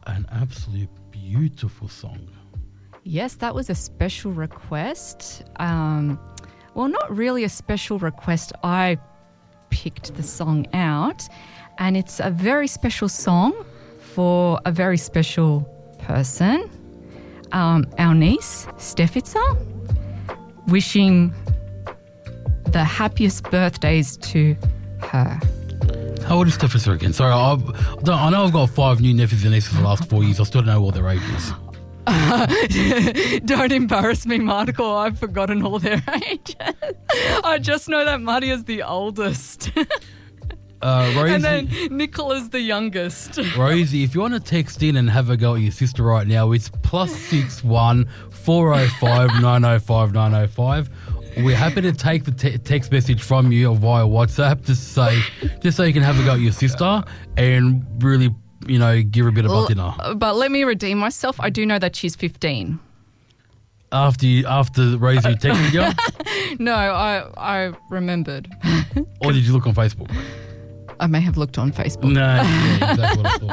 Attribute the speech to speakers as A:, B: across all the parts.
A: an absolute beautiful song.
B: Yes, that was a special request. Well, not really a special request. I picked the song out, and it's a very special song for a very special person, our niece, Stefica, wishing the happiest birthdays to her.
A: How old is Stefica again? Sorry, I know I've got 5 new nephews and nieces in the last 4 years. I still don't know all their ages.
B: Don't embarrass me, Marco. I've forgotten all their ages. I just know that Marty is the oldest.
A: Rosie,
B: and then Nicola's the youngest.
A: Rosie, if you want to text in and have a go at your sister right now, it's +61 405 905 905. We're happy to take the text message from you via WhatsApp just so you can have a go at your sister and really, give her a bit of butt dinner.
B: But let me redeem myself. I do know that she's 15.
A: After Rosie texted you?
B: No, I remembered.
A: Or did you look on Facebook?
B: I may have looked on Facebook.
A: No, yeah, exactly what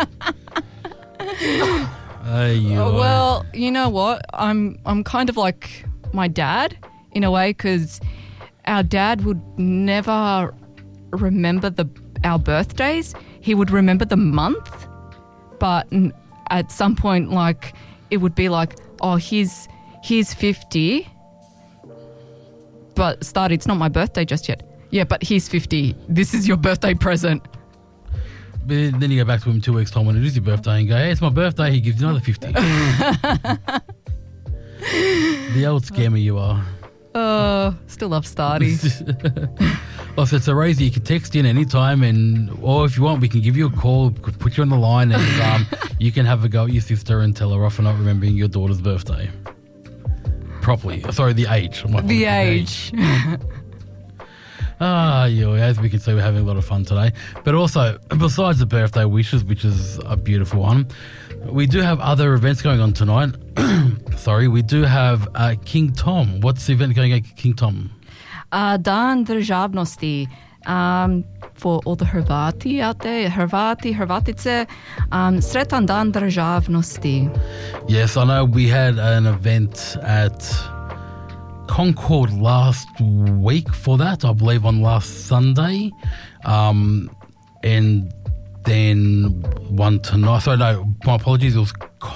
A: I thought.
B: Well, you know what? I'm kind of like my dad in a way, because our dad would never remember our birthdays. He would remember the month, but at some point, like, it would be like, oh, he's 50, but it's not my birthday just yet. Yeah, but he's 50. This is your birthday present.
A: But then you go back to him in 2 weeks' time when it is your birthday and go, hey, it's my birthday. He gives you another 50. The old scammer you are.
B: Still love Stardy.
A: So Rosie, you can text in anytime, or if you want, we can give you a call, put you on the line, and you can have a go at your sister and tell her off for not remembering your daughter's birthday properly. Sorry, the age.
B: The age.
A: As we can see, we're having a lot of fun today. But also, besides the birthday wishes, which is a beautiful one, we do have other events going on tonight. Sorry, we do have King Tom. What's the event going on at King Tom?
B: Dan Državnosti. For all the Hrvati out there, Hrvatice, Sretan Dan Državnosti.
A: Yes, I know we had an event at Concord last week for that, I believe on last Sunday. And then one tonight. Sorry, no, my apologies. It was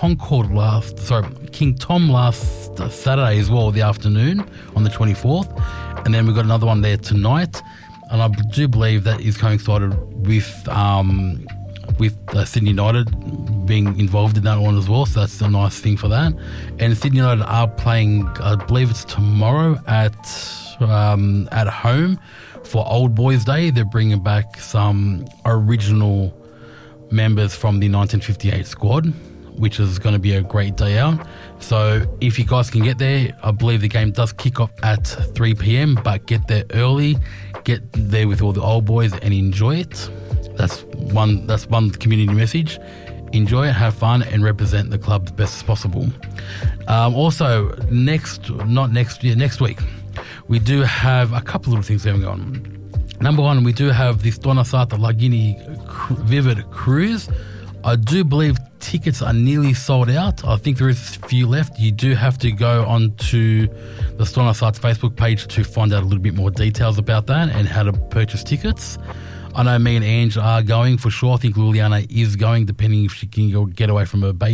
A: King Tom last Saturday as well, the afternoon on the 24th. And then we've got another one there tonight. And I do believe that is coincided with Sydney United being involved in that one as well. So that's a nice thing for that. And Sydney United are playing, I believe it's tomorrow at home for Old Boys Day. They're bringing back some original members from the 1958 squad, which is going to be a great day out. So if you guys can get there, I believe the game does kick off at 3 p.m, but get there early, get there with all the old boys and enjoy it. That's one community message. Enjoy it, have fun, and represent the club the best as possible. Also, next week, we do have a couple little things going on. Number one, we do have the Stonasata Lagini Vivid Cruise. I do believe tickets are nearly sold out. I think there is a few left. You do have to go onto the Stonasata Facebook page to find out a little bit more details about that and how to purchase tickets. I know me and Ange are going for sure. I think Liliana is going, depending if she can get away from a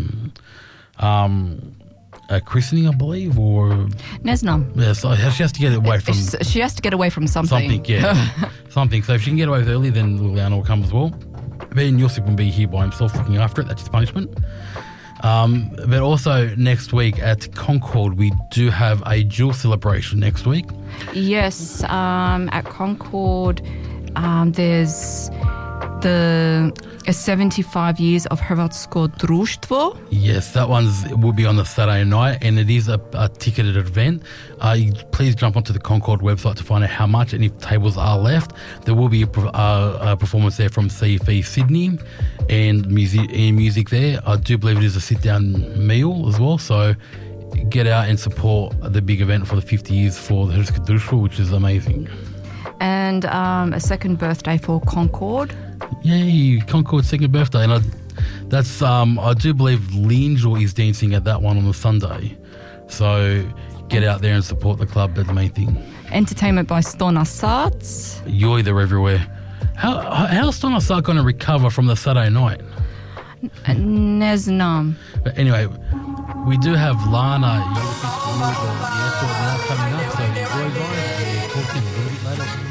A: christening, I believe, or
B: Nesnam.
A: Yeah, so she has to get away from.
B: She has to get away from something.
A: Something, yeah, something. So if she can get away early, then Liliana will come as well. Then Yosip will be here by himself looking after it. That's his punishment. But also next week at Concord, we do have a dual celebration next week. Yes,
B: at Concord, there's the 75 years of Hrvatsko društvo.
A: Yes, that will be on the Saturday night, and it is a ticketed event. Please jump onto the Concord website to find out how much and if tables are left. There will be a performance there from CFE Sydney and music there. I do believe it is a sit-down meal as well, so get out and support the big event for the 50 years for the Hrvatsko društvo, which is amazing.
B: And a second birthday for Concord.
A: Yay, Concord's second birthday. And That's I do believe L'Angel is dancing at that one on the Sunday. So get out there and support the club. That's the main thing.
B: Entertainment by Stona Sarts.
A: Yoy, they're everywhere. How's Stona Sart going to recover from the Saturday night?
B: Neznam.
A: But anyway, we do have Lana, the airport now coming up. So enjoy, guys. We'll talk to you a little bit later.